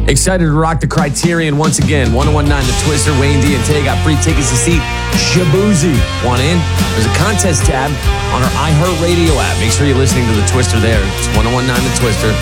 Excited to rock the Criterion once again. 1019 The Twister, Wayne D and Tay got free tickets to see Shabuzi. Want in? There's a contest tab on our iHeartRadio app. Make sure you're listening to The Twister there. It's 1019 The Twister.